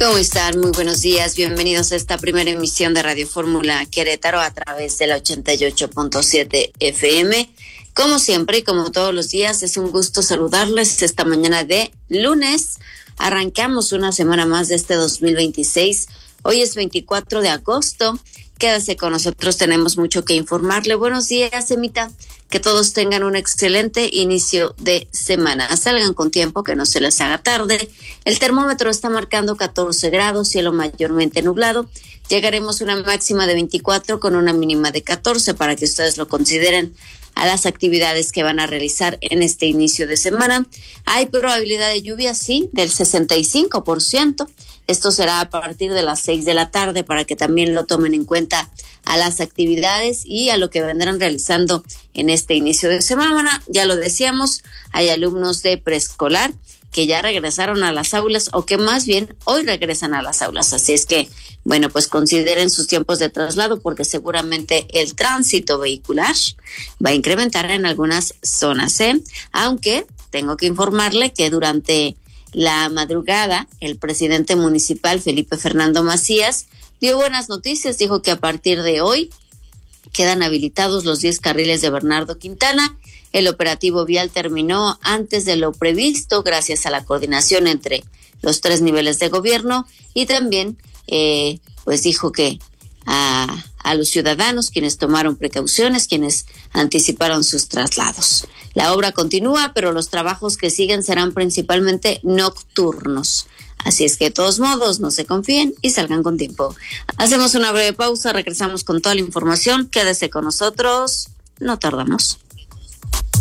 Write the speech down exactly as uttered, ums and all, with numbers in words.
¿Cómo están? Muy buenos días. Bienvenidos a esta primera emisión de Radio Fórmula Querétaro a través de la ochenta y ocho punto siete F M. Como siempre y como todos los días, es un gusto saludarles esta mañana de lunes. Arrancamos una semana más de este dos mil veintiséis. Hoy es veinticuatro de agosto. Quédese con nosotros, tenemos mucho que informarle. Buenos días, Emita. Que todos tengan un excelente inicio de semana. Salgan con tiempo, que no se les haga tarde. El termómetro está marcando catorce grados, cielo mayormente nublado. Llegaremos a una máxima de veinticuatro con una mínima de catorce para que ustedes lo consideren a las actividades que van a realizar en este inicio de semana. Hay probabilidad de lluvia, sí, del sesenta y cinco por ciento. Esto será a partir de las seis de la tarde para que también lo tomen en cuenta a las actividades y a lo que vendrán realizando en este inicio de semana. Ya lo decíamos, hay alumnos de preescolar que ya regresaron a las aulas o que más bien hoy regresan a las aulas. Así es que, bueno, pues consideren sus tiempos de traslado porque seguramente el tránsito vehicular va a incrementar en algunas zonas, ¿eh? Aunque tengo que informarle que durante la madrugada, el presidente municipal, Felipe Fernando Macías, dio buenas noticias. Dijo que a partir de hoy quedan habilitados los diez carriles de Bernardo Quintana. El operativo vial terminó antes de lo previsto gracias a la coordinación entre los tres niveles de gobierno y también, eh, pues dijo que a, a los ciudadanos quienes tomaron precauciones, quienes anticiparon sus traslados. La obra continúa, pero los trabajos que siguen serán principalmente nocturnos. Así es que de todos modos no se confíen y salgan con tiempo. Hacemos una breve pausa, regresamos con toda la información. Quédese con nosotros, no tardamos.